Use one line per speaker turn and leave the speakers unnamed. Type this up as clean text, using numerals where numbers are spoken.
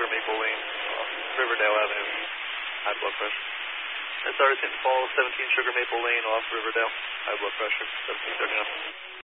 Sugar Maple Lane off Riverdale Avenue. High blood pressure. SR St. Paul, 17 Sugar Maple Lane off Riverdale. High blood pressure, 1739.